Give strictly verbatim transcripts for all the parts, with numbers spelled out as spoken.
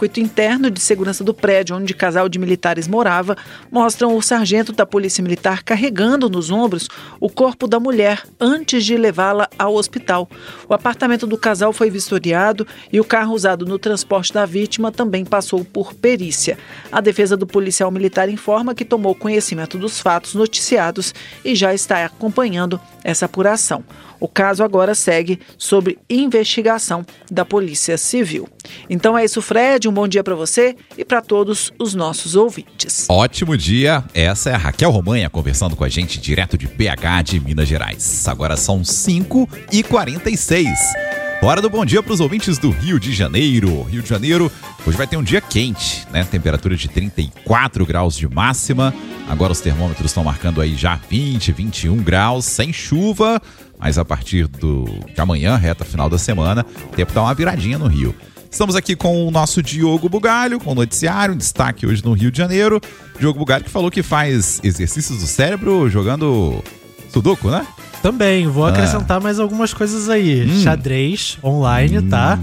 circuito interno de segurança do prédio onde o casal de militares morava mostram o sargento da Polícia Militar carregando nos ombros o corpo da mulher antes de levá-la ao hospital. O apartamento do casal foi vistoriado e o carro usado no transporte da vítima também passou por perícia. A defesa do policial militar informa que tomou conhecimento dos fatos noticiados e já está acompanhando essa apuração. O caso agora segue sob investigação da Polícia Civil. Então é isso, Fred. Um bom dia para você e para todos os nossos ouvintes. Ótimo dia. Essa é a Raquel Romanha conversando com a gente direto de B H, de Minas Gerais. Agora são cinco e quarenta e seis. Hora do bom dia para os ouvintes do Rio de Janeiro. Rio de Janeiro hoje vai ter um dia quente, né? Temperatura de trinta e quatro graus de máxima. Agora os termômetros estão marcando aí já vinte, vinte e um graus, sem chuva. Mas a partir do, de amanhã, reta final da semana, o tempo dá uma viradinha no Rio. Estamos aqui com o nosso Diogo Bugalho, com o noticiário, um destaque hoje no Rio de Janeiro. Diogo Bugalho que falou que faz exercícios do cérebro jogando sudoku, né? Também, vou acrescentar ah. mais algumas coisas aí. Hum. Xadrez online, hum. tá?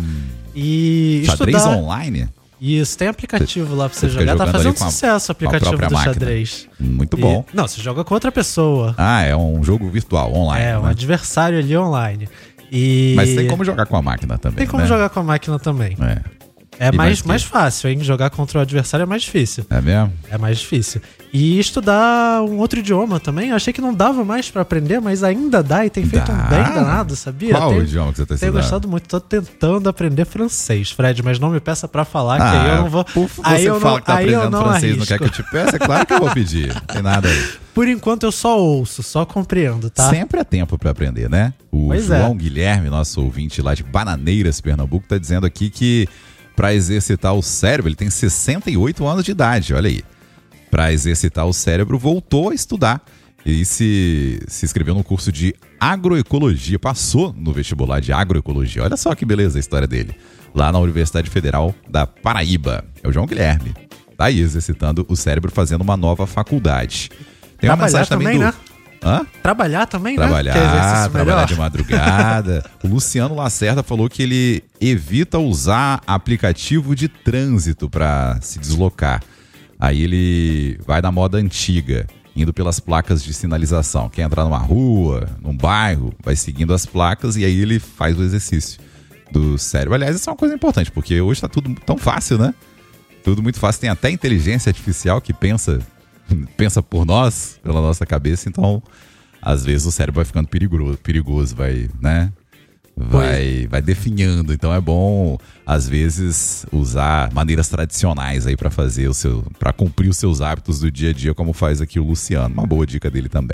E xadrez estudar... online? Isso, tem aplicativo lá pra você, você jogar. Tá fazendo sucesso o aplicativo do máquina. Xadrez. Muito bom. E... Não, você joga com outra pessoa. Ah, é um jogo virtual, online. É, um né? adversário ali online. E... Mas tem como jogar com a máquina também, Tem como né? jogar com a máquina também. É. É mais, mais fácil, hein? Jogar contra o adversário é mais difícil. É mesmo? É mais difícil. E estudar um outro idioma também. Eu achei que não dava mais pra aprender, mas ainda dá e tem feito dá? um bem danado, sabia? Qual tenho, o idioma que você tá estudando? Tenho gostado muito. Tô tentando aprender francês, Fred, mas não me peça pra falar, ah, que aí eu não vou... Por, aí você eu fala não, que tá aprendendo não francês, arrisco. não quer que eu te peça? É claro que eu vou pedir. Não tem nada aí. Por enquanto eu só ouço, só compreendo, tá? Sempre é tempo pra aprender, né? O pois João é. Guilherme, nosso ouvinte lá de Bananeiras, Pernambuco, tá dizendo aqui que para exercitar o cérebro, ele tem sessenta e oito anos de idade, olha aí. Para exercitar o cérebro, voltou a estudar e se, se inscreveu no curso de agroecologia, passou no vestibular de agroecologia. Olha só que beleza a história dele, lá na Universidade Federal da Paraíba. É o João Guilherme, tá aí exercitando o cérebro, fazendo uma nova faculdade. Tem uma Trabalhar mensagem também, também do... né? Hã? Trabalhar também, trabalhar, né? Trabalhar, trabalhar de madrugada. O Luciano Lacerda falou que ele evita usar aplicativo de trânsito para se deslocar. Aí ele vai na moda antiga, indo pelas placas de sinalização. Quer entrar numa rua, num bairro, vai seguindo as placas e aí ele faz o exercício do cérebro. Aliás, isso é uma coisa importante, porque hoje tá tudo tão fácil, né? Tudo muito fácil. Tem até inteligência artificial que pensa... pensa por nós, pela nossa cabeça, então às vezes o cérebro vai ficando perigoso, perigoso vai, né? Vai, vai definhando, então é bom às vezes usar maneiras tradicionais aí para fazer o seu, para cumprir os seus hábitos do dia a dia, como faz aqui o Luciano. Uma boa dica dele também.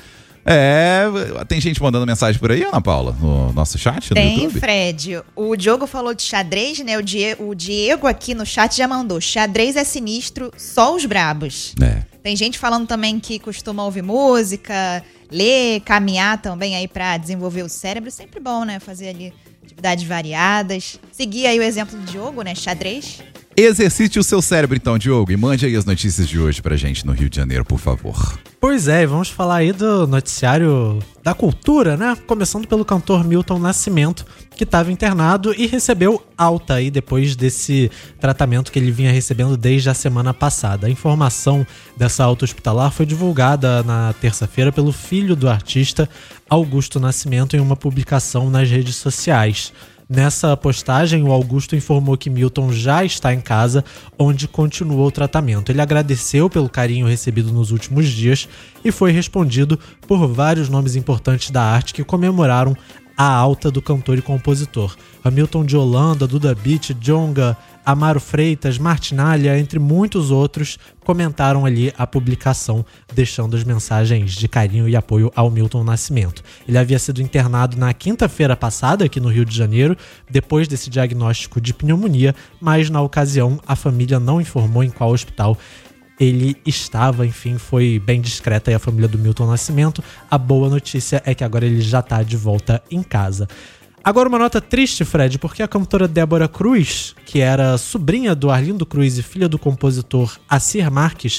É, tem gente mandando mensagem por aí, Ana Paula, no nosso chat, no tem, YouTube? Fred. O Diogo falou de xadrez, né? O Diego, o Diego aqui no chat já mandou. Xadrez é sinistro, só os brabos. É. Tem gente falando também que costuma ouvir música, ler, caminhar também aí pra desenvolver o cérebro. Sempre bom, né? Fazer ali atividades variadas. Seguir aí o exemplo do Diogo, né? Xadrez. Exercite o seu cérebro então, Diogo, e mande aí as notícias de hoje pra gente no Rio de Janeiro, por favor. Pois é, vamos falar aí do noticiário da cultura, né? Começando pelo cantor Milton Nascimento, que estava internado e recebeu alta aí depois desse tratamento que ele vinha recebendo desde a semana passada. A informação dessa alta hospitalar foi divulgada na terça-feira pelo filho do artista, Augusto Nascimento, em uma publicação nas redes sociais. Nessa postagem, o Augusto informou que Milton já está em casa, onde continuou o tratamento. Ele agradeceu pelo carinho recebido nos últimos dias e foi respondido por vários nomes importantes da arte que comemoraram a alta do cantor e compositor. Hamilton de Holanda, Duda Beat, Djonga, Amaro Freitas, Martinalha, entre muitos outros, comentaram ali a publicação, deixando as mensagens de carinho e apoio ao Milton Nascimento. Ele havia sido internado na quinta-feira passada aqui no Rio de Janeiro, depois desse diagnóstico de pneumonia, mas na ocasião a família não informou em qual hospital ele estava. Enfim, foi bem discreta aí a família do Milton Nascimento. A boa notícia é que agora ele já está de volta em casa. Agora uma nota triste, Fred, porque a cantora Débora Cruz, que era sobrinha do Arlindo Cruz e filha do compositor Assir Marques,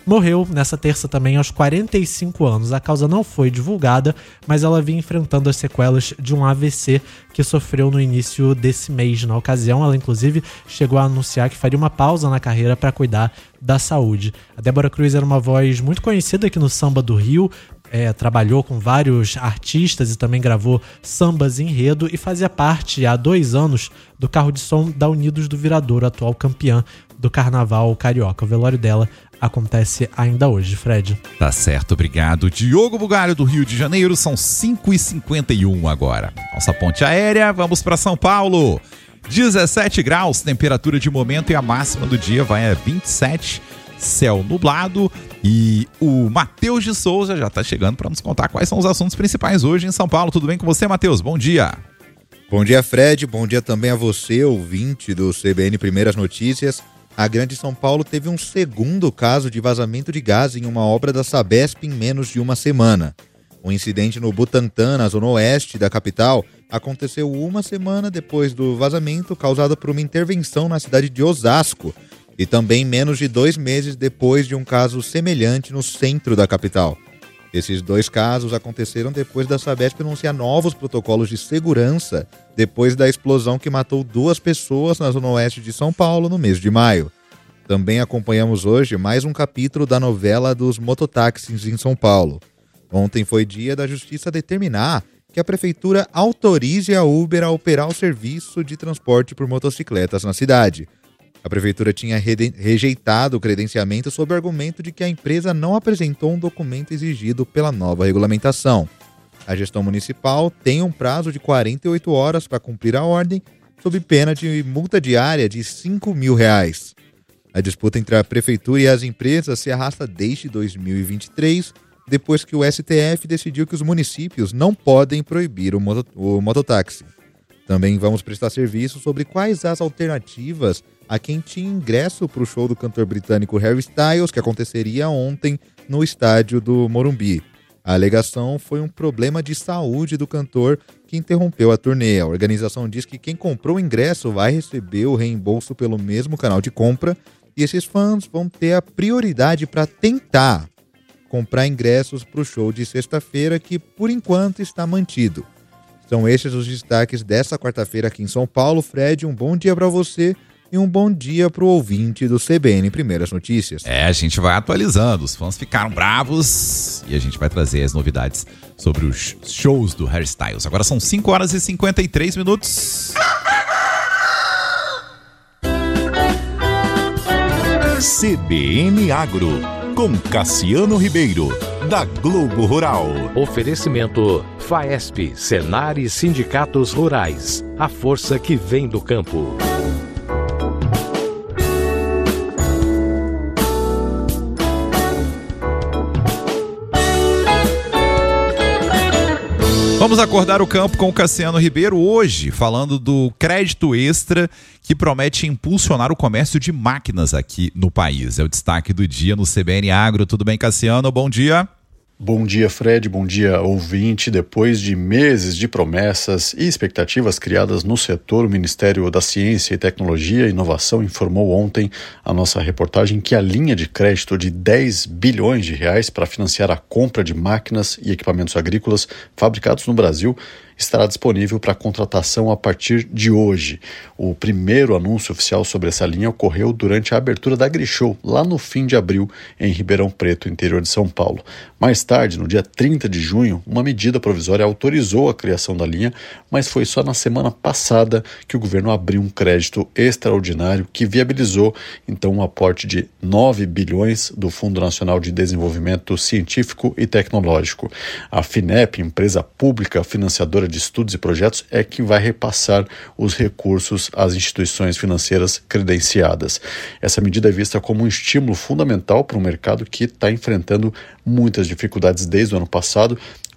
morreu nessa terça também aos quarenta e cinco anos. A causa não foi divulgada, mas ela vinha enfrentando as sequelas de um A V C que sofreu no início desse mês. Na ocasião, ela inclusive chegou a anunciar que faria uma pausa na carreira para cuidar da saúde. A Débora Cruz era uma voz muito conhecida aqui no samba do Rio, é, trabalhou com vários artistas e também gravou sambas enredo e fazia parte há dois anos do carro de som da Unidos do Viradouro, atual campeã do Carnaval Carioca. O velório dela acontece ainda hoje, Fred. Tá certo, obrigado. Diogo Bugalho, do Rio de Janeiro, são cinco e cinquenta e um agora. Nossa ponte aérea, vamos para São Paulo. dezessete graus, temperatura de momento, e a máxima do dia vai a vinte e sete, céu nublado. E o Matheus de Souza já tá chegando para nos contar quais são os assuntos principais hoje em São Paulo. Tudo bem com você, Matheus? Bom dia. Bom dia, Fred. Bom dia também a você, ouvinte do C B N Primeiras Notícias. A Grande São Paulo teve um segundo caso de vazamento de gás em uma obra da Sabesp em menos de uma semana. O incidente no Butantã, na zona oeste da capital, aconteceu uma semana depois do vazamento causado por uma intervenção na cidade de Osasco e também menos de dois meses depois de um caso semelhante no centro da capital. Esses dois casos aconteceram depois da Sabesp anunciar novos protocolos de segurança depois da explosão que matou duas pessoas na zona oeste de São Paulo no mês de maio. Também acompanhamos hoje mais um capítulo da novela dos mototáxis em São Paulo. Ontem foi dia da Justiça determinar que a Prefeitura autorize a Uber a operar o serviço de transporte por motocicletas na cidade. A Prefeitura tinha rejeitado o credenciamento sob o argumento de que a empresa não apresentou um documento exigido pela nova regulamentação. A gestão municipal tem um prazo de quarenta e oito horas para cumprir a ordem, sob pena de multa diária de cinco mil reais. A disputa entre a Prefeitura e as empresas se arrasta desde dois mil e vinte e três, depois que o S T F decidiu que os municípios não podem proibir o, moto, o mototáxi. Também vamos prestar serviço sobre quais as alternativas a quem tinha ingresso para o show do cantor britânico Harry Styles, que aconteceria ontem no estádio do Morumbi. A alegação foi um problema de saúde do cantor que interrompeu a turnê. A organização diz que quem comprou o ingresso vai receber o reembolso pelo mesmo canal de compra e esses fãs vão ter a prioridade para tentar comprar ingressos para o show de sexta-feira, que por enquanto está mantido. São estes os destaques dessa quarta-feira aqui em São Paulo. Fred, um bom dia para você e um bom dia para o ouvinte do C B N Primeiras Notícias. É, a gente vai atualizando. Os fãs ficaram bravos e a gente vai trazer as novidades sobre os shows do Harry Styles. Agora são cinco horas e cinquenta e três minutos. C B N Agro, com Cassiano Ribeiro, da Globo Rural. Oferecimento Faesp, Senar e Sindicatos Rurais. A força que vem do campo. Vamos acordar o campo com o Cassiano Ribeiro hoje, falando do crédito extra que promete impulsionar o comércio de máquinas aqui no país. É o destaque do dia no C B N Agro. Tudo bem, Cassiano? Bom dia. Bom dia, Fred. Bom dia, ouvinte. Depois de meses de promessas e expectativas criadas no setor, o Ministério da Ciência e Tecnologia e Inovação informou ontem a nossa reportagem que a linha de crédito de dez bilhões de reais para financiar a compra de máquinas e equipamentos agrícolas fabricados no Brasil estará disponível para contratação a partir de hoje. O primeiro anúncio oficial sobre essa linha ocorreu durante a abertura da AgriShow, lá no fim de abril, em Ribeirão Preto, interior de São Paulo. Mais tarde, no dia trinta de junho, uma medida provisória autorizou a criação da linha, mas foi só na semana passada que o governo abriu um crédito extraordinário que viabilizou, então, um aporte de nove bilhões do Fundo Nacional de Desenvolvimento Científico e Tecnológico. A FINEP, empresa pública financiadora de estudos e projetos, é que vai repassar os recursos às instituições financeiras credenciadas. Essa medida é vista como um estímulo fundamental para um mercado que está enfrentando muitas dificuldades desde o ano passado,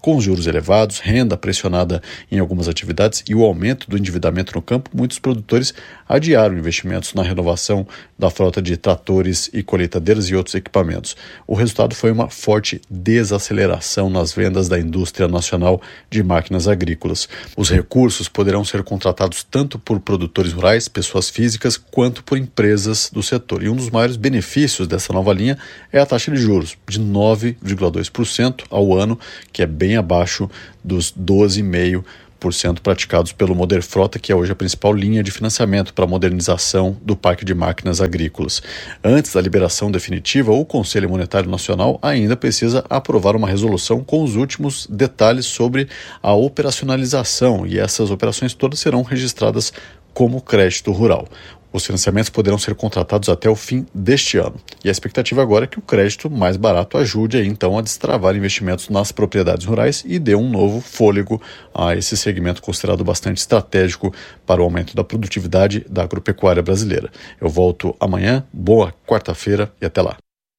Com os juros elevados, renda pressionada em algumas atividades e o aumento do endividamento no campo, muitos produtores adiaram investimentos na renovação da frota de tratores e colheitadeiras e outros equipamentos. O resultado foi uma forte desaceleração nas vendas da indústria nacional de máquinas agrícolas. Os recursos poderão ser contratados tanto por produtores rurais, pessoas físicas, quanto por empresas do setor. E um dos maiores benefícios dessa nova linha é a taxa de juros, de nove vírgula dois por cento ao ano, que é bem abaixo dos doze vírgula cinco por cento por cento praticados pelo Moderfrota, que é hoje a principal linha de financiamento para a modernização do parque de máquinas agrícolas. Antes da liberação definitiva, o Conselho Monetário Nacional ainda precisa aprovar uma resolução com os últimos detalhes sobre a operacionalização, e essas operações todas serão registradas como crédito rural. Os financiamentos poderão ser contratados até o fim deste ano. E a expectativa agora é que o crédito mais barato ajude aí, então, a destravar investimentos nas propriedades rurais e dê um novo fôlego a esse segmento considerado bastante estratégico para o aumento da produtividade da agropecuária brasileira. Eu volto amanhã, boa quarta-feira e até lá.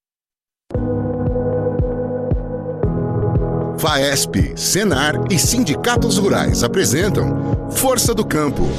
FAESP, Senar e sindicatos rurais apresentam Força do Campo.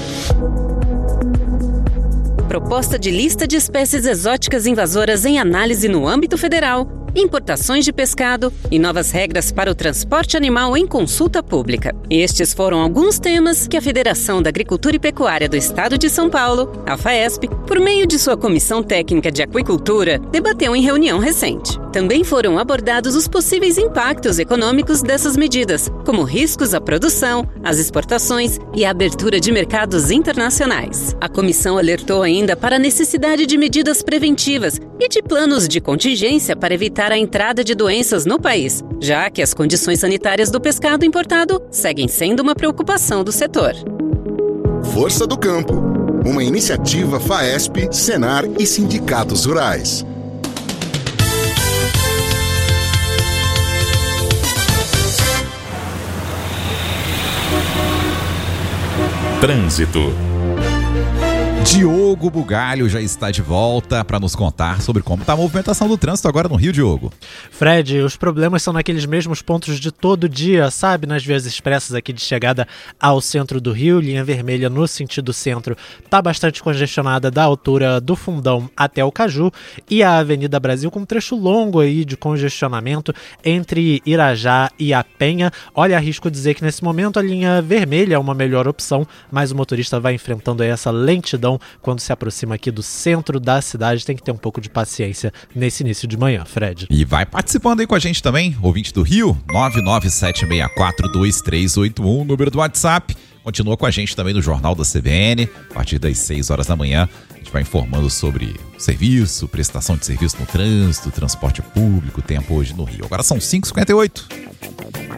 Proposta de lista de espécies exóticas invasoras em análise no âmbito federal, importações de pescado e novas regras para o transporte animal em consulta pública. Estes foram alguns temas que a Federação da Agricultura e Pecuária do Estado de São Paulo, a FAESP, por meio de sua Comissão Técnica de Aquicultura, debateu em reunião recente. Também foram abordados os possíveis impactos econômicos dessas medidas, como riscos à produção, às exportações e à abertura de mercados internacionais. A comissão alertou ainda para a necessidade de medidas preventivas e de planos de contingência para evitar a entrada de doenças no país, já que as condições sanitárias do pescado importado seguem sendo uma preocupação do setor. Força do Campo, uma iniciativa FAESP, Senar e sindicatos rurais. Trânsito. Diogo Bugalho já está de volta para nos contar sobre como está a movimentação do trânsito agora no Rio, Diogo. Fred, os problemas são naqueles mesmos pontos de todo dia, sabe? Nas vias expressas aqui de chegada ao centro do Rio, linha vermelha no sentido centro está bastante congestionada da altura do Fundão até o Caju, e a Avenida Brasil com um trecho longo aí de congestionamento entre Irajá e a Penha. Olha, arrisco dizer que nesse momento a linha vermelha é uma melhor opção, mas o motorista vai enfrentando aí essa lentidão quando se aproxima aqui do centro da cidade. Tem que ter um pouco de paciência nesse início de manhã, Fred. E vai participando aí com a gente também, ouvinte do Rio, nove nove sete seis quatro dois três oito um, número do WhatsApp. Continua com a gente também no Jornal da C B N, a partir das seis horas da manhã. A gente vai informando sobre serviço, prestação de serviço no trânsito, transporte público, tempo hoje no Rio. Agora são cinco e cinquenta e oito.